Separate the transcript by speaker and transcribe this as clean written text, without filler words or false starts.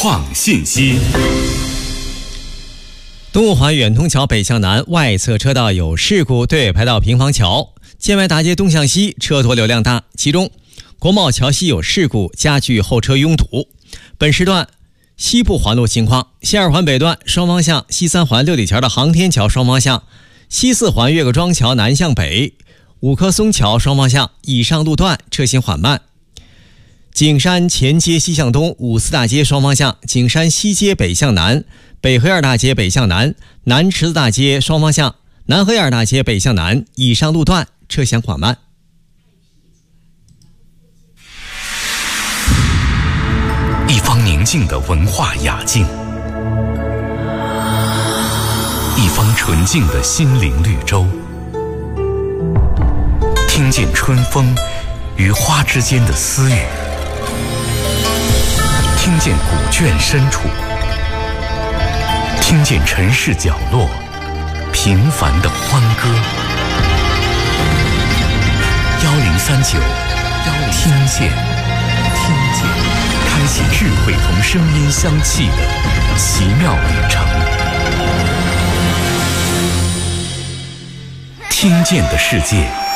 Speaker 1: 创信息。
Speaker 2: 东五环远通桥北向南外侧车道有事故，对尾排到平房桥，建外大街东向西车多流量大，其中国贸桥西有事故，加剧后车拥堵。本时段西部环路情况：西二环北段双方向，西三环六里桥的航天桥双方向，西四环岳各庄桥南向北，五棵松桥双方向以上路段车行缓慢。景山前街西向东五四大街双方向，景山西街北向南，北河沿大街北向南，南池子大街双方向，南河沿大街北向南以上路段车厢缓慢。
Speaker 1: 一方宁静的文化雅境，一方纯净的心灵绿洲，听见春风与花之间的私语，听见古卷深处，听见城市角落平凡的欢歌。1039听见，开启智慧同声音相契的奇妙旅程。听见的世界